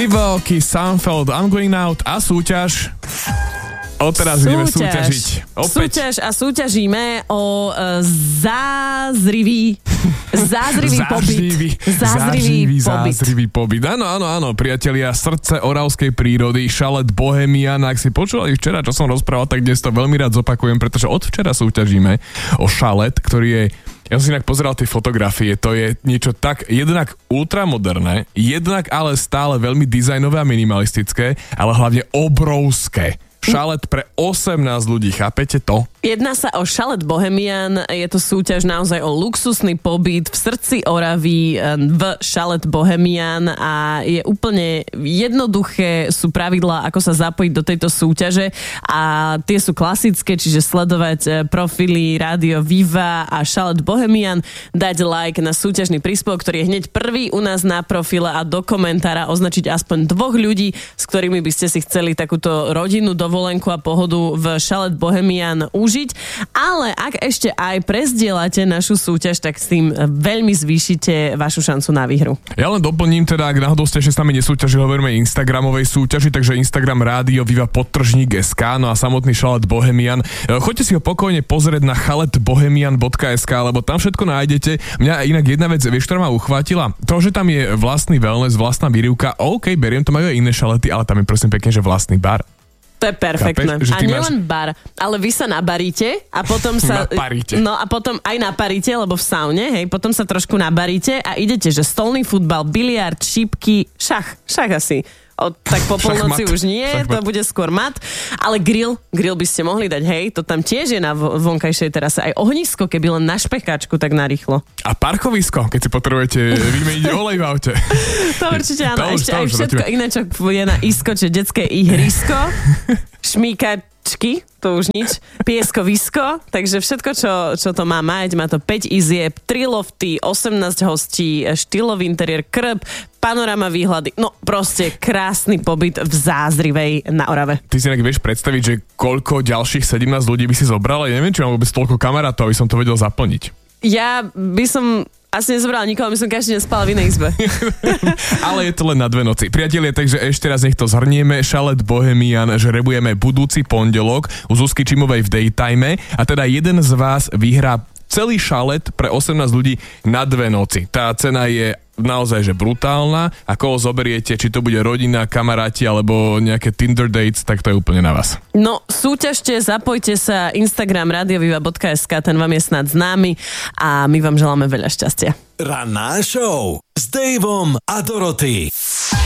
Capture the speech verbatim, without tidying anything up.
Steve Aoki, Seinfeld, I'm Going Out a súťaž. Odteraz ideme súťažiť. Opäť. Súťaž a súťažíme o uh, zázrivý zázrivý pobyt. Zázrivý pobyt. Zázrivý pobyt. Áno, áno, áno, priatelia, srdce oravskej prírody, šalet Bohemian. Ak si počúvali včera, čo som rozprával, tak dnes to veľmi rád zopakujem, pretože od včera súťažíme o šalet, ktorý je... Ja som si inak pozeral tie fotografie, to je niečo tak jednak ultramoderné, jednak ale stále veľmi dizajnové a minimalistické, ale hlavne obrovské. Šalet pre osemnásť ľudí, chápete to? Jedná sa o šalet Bohemian, je to súťaž naozaj o luxusný pobyt v srdci Oravy v šalet Bohemian a je úplne jednoduché, sú pravidlá, ako sa zapojiť do tejto súťaže a tie sú klasické, čiže sledovať profily Rádio Viva a šalet Bohemian, dať like na súťažný príspevok, ktorý je hneď prvý u nás na profile a do komentára označiť aspoň dvoch ľudí, s ktorými by ste si chceli takúto rodinu do dovolenku a pohodu v šalet Bohemian užiť, ale ak ešte aj prezdielate našu súťaž, tak s tým veľmi zvýšite vašu šancu na výhru. Ja len doplním teda, ak náhodou ste ešte s nami nesúťažili, hovoríme Instagramovej súťaži, takže Instagram Rádio Viva podtržník es ká, no a samotný šalet Bohemian. Choďte si ho pokojne pozrieť na chalet bohemian bodka es ká, lebo tam všetko nájdete. Mňa inak jedna vec, vieš, ktorá ma uchvátila? To, že tam je vlastný wellness, vlastná výrivka, OK, beriem, to majú aj iné šalety, ale tam je prosím pekne, že vlastný bar. To je perfektné. Chápeš, a nielen máš... bar, ale vy sa nabaríte a potom sa... Naparíte. No a potom aj naparíte, lebo v saune, hej, potom sa trošku nabaríte a idete, že stolný futbal, biliard, šípky, šach, šach asi. O, tak po polnoci už nie, šachmat. To bude skôr mat. Ale grill, grill by ste mohli dať, hej, to tam tiež je na vonkajšej terase. Aj ohnisko, keby len na špekáčku, tak narýchlo. A parkovisko, keď si potrebujete vymeniť olej v aute. To určite áno. To ešte už, aj všetko iné, čo je na isko, čiže detské ihrisko, šmíkačky, to už nič, pieskovisko, takže všetko, čo, čo to má mať, má to päť izieb, tri lofty, osemnásť hostí, štýlový interiér, krb, panorama výhľady, no proste krásny pobyt v Zázrivej na Orave. Ty si inak vieš predstaviť, že koľko ďalších sedemnásť ľudí by si zobrala? Ja neviem, či mám vôbec toľko kamarátov, aby som to vedel zaplniť. Ja by som... Asi nezobrala nikoho, my som každý deň spala v inej izbe. Ale je to len na dve noci. Priatelia, takže ešte raz nech to zhrnieme. Šalet Bohemian žrebujeme budúci pondelok u Zuzky Čimovej v Daytime a teda jeden z vás vyhrá celý šalet pre osemnásť ľudí na dve noci. Tá cena je naozaj že brutálna a koho zoberiete, či to bude rodina, kamaráti alebo nejaké Tinder dates, tak to je úplne na vás. No, súťažte, zapojte sa, Instagram radioviva bodka es ká, ten vám je snad známy a my vám želáme veľa šťastia. Ranná show s Daveom a Dorothy.